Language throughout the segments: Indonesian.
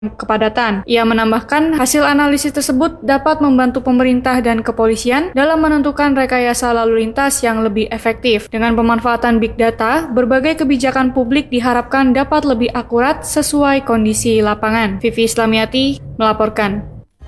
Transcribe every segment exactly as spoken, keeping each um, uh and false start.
kepadatan. Ia menambahkan hasil analisis tersebut dapat membantu pemerintah dan kepolisian dalam menentukan rekayasa lalu lintas yang lebih efektif. Dengan pemanfaatan big data, berbagai kebijakan publik diharapkan dapat lebih akurat sesuai kondisi lapangan. Vivi Islamiati melaporkan.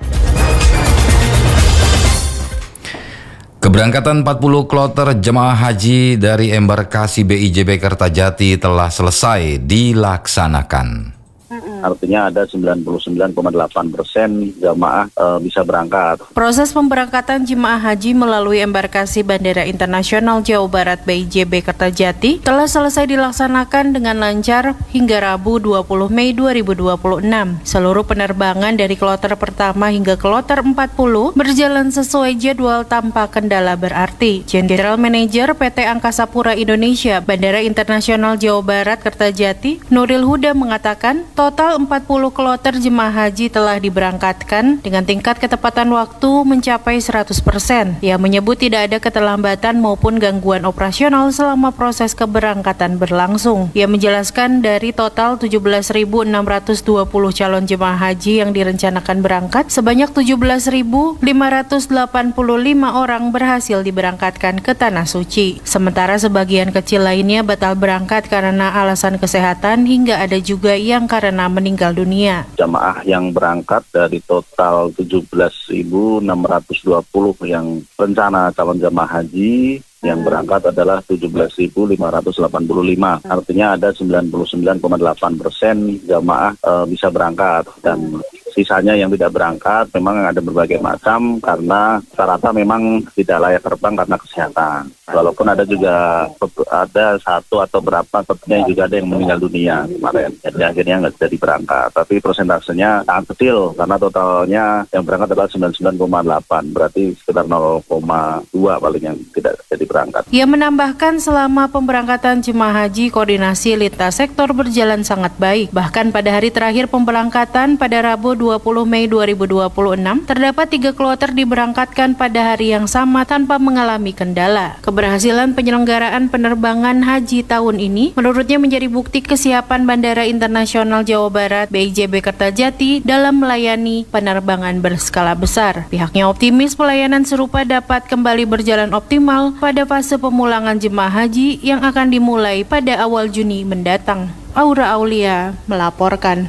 Keberangkatan empat puluh kloter jemaah haji dari embarkasi B I J B Kertajati telah selesai dilaksanakan. Artinya ada sembilan puluh sembilan koma delapan persen jamaah e, bisa berangkat. Proses pemberangkatan jemaah haji melalui embarkasi Bandara Internasional Jawa Barat B I J B Kertajati telah selesai dilaksanakan dengan lancar hingga Rabu dua puluh Mei dua ribu dua puluh enam. Seluruh penerbangan dari kloter pertama hingga kloter empat puluh berjalan sesuai jadwal tanpa kendala berarti. General Manager P T Angkasa Pura Indonesia Bandara Internasional Jawa Barat Kertajati, Nuril Huda mengatakan total empat puluh kloter jemaah haji telah diberangkatkan dengan tingkat ketepatan waktu mencapai seratus persen. Ia menyebut tidak ada keterlambatan maupun gangguan operasional selama proses keberangkatan berlangsung. Ia menjelaskan dari total tujuh belas ribu enam ratus dua puluh calon jemaah haji yang direncanakan berangkat, sebanyak tujuh belas ribu lima ratus delapan puluh lima orang berhasil diberangkatkan ke Tanah Suci. Sementara sebagian kecil lainnya batal berangkat karena alasan kesehatan hingga ada juga yang karena meninggal dunia. Jamaah yang berangkat dari total tujuh belas ribu enam ratus dua puluh yang rencana calon jamaah haji, yang berangkat adalah tujuh belas ribu lima ratus delapan puluh lima. Artinya ada sembilan puluh sembilan koma delapan persen jamaah e, bisa berangkat, dan sisanya yang tidak berangkat memang ada berbagai macam karena rata-rata memang tidak layak terbang karena kesehatan. Walaupun ada juga ada satu atau berapa tentunya juga ada yang meninggal dunia kemarin, jadi akhirnya nggak jadi berangkat. Tapi persentasenya sangat kecil karena totalnya yang berangkat adalah sembilan puluh sembilan koma delapan, berarti sekitar nol koma dua paling yang tidak jadi berangkat. Ia menambahkan selama pemberangkatan jemaah haji, koordinasi lintas sektor berjalan sangat baik. Bahkan pada hari terakhir pemberangkatan pada Rabu dua puluh Mei dua ribu dua puluh enam, terdapat tiga kloter diberangkatkan pada hari yang sama tanpa mengalami kendala. Keberhasilan penyelenggaraan penerbangan haji tahun ini menurutnya menjadi bukti kesiapan Bandara Internasional Jawa Barat B I J B Kertajati dalam melayani penerbangan berskala besar. Pihaknya optimis pelayanan serupa dapat kembali berjalan optimal pada fase pemulangan jemaah haji yang akan dimulai pada awal Juni mendatang. Aura Aulia melaporkan.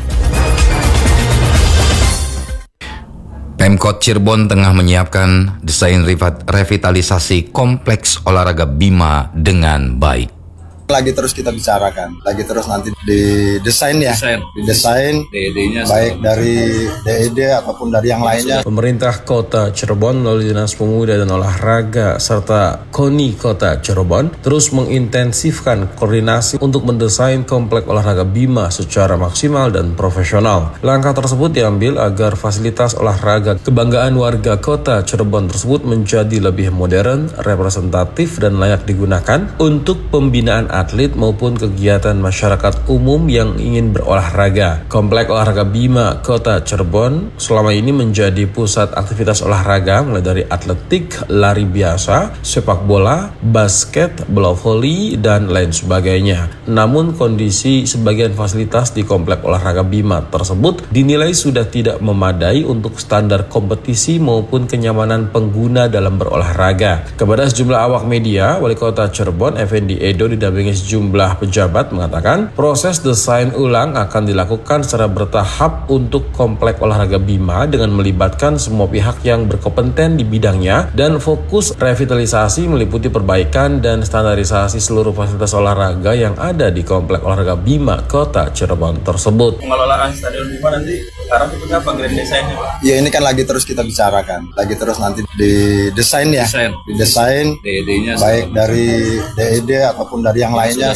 Pemkot Cirebon tengah menyiapkan desain revitalisasi kompleks olahraga Bima dengan baik. Lagi terus kita bicarakan, lagi terus nanti didesain ya, desain. didesain D E D-nya baik dari D E D ataupun dari yang lainnya. Pemerintah Kota Cirebon melalui Dinas Pemuda dan Olahraga serta KONI Kota Cirebon terus mengintensifkan koordinasi untuk mendesain komplek olahraga Bima secara maksimal dan profesional. Langkah tersebut diambil agar fasilitas olahraga kebanggaan warga Kota Cirebon tersebut menjadi lebih modern, representatif dan layak digunakan untuk pembinaan atlet maupun kegiatan masyarakat umum yang ingin berolahraga. Komplek olahraga Bima Kota Cirebon selama ini menjadi pusat aktivitas olahraga mulai dari atletik, lari biasa, sepak bola, basket, bola voli, dan lain sebagainya. Namun kondisi sebagian fasilitas di komplek olahraga Bima tersebut dinilai sudah tidak memadai untuk standar kompetisi maupun kenyamanan pengguna dalam berolahraga. Kepada sejumlah awak media, Wali Kota Cirebon Effendi Edo didampingi sejumlah pejabat mengatakan proses desain ulang akan dilakukan secara bertahap untuk komplek olahraga Bima dengan melibatkan semua pihak yang berkompeten di bidangnya, dan fokus revitalisasi meliputi perbaikan dan standarisasi seluruh fasilitas olahraga yang ada di komplek olahraga Bima Kota Cirebon tersebut. Pengelolaan Stadion Bima nanti sekarang seperti apa grand desainnya, Pak? Ya ini kan lagi terus kita bicarakan, lagi terus nanti didesain ya, desain. didesain D E D-nya baik dari D E D ataupun dari yang lainnya.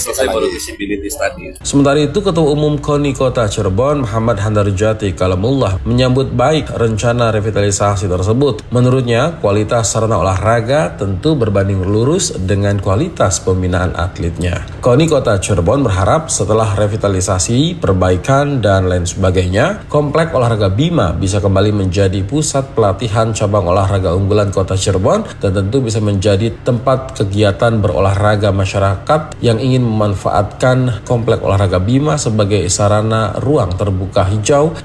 Sementara itu, Ketua Umum KONI Kota Cirebon Muhammad Handarjati Kalamullah menyambut baik rencana revitalisasi tersebut. Menurutnya, kualitas sarana olahraga tentu berbanding lurus dengan kualitas pembinaan atletnya. KONI Kota Cirebon berharap setelah revitalisasi, perbaikan, dan lain sebagainya, komplek olahraga Bima bisa kembali menjadi pusat pelatihan cabang olahraga unggulan Kota Cirebon dan tentu bisa menjadi tempat kegiatan berolahraga masyarakat yang ingin memanfaatkan Komplek Olahraga Bima sebagai sarana ruang terbuka hijau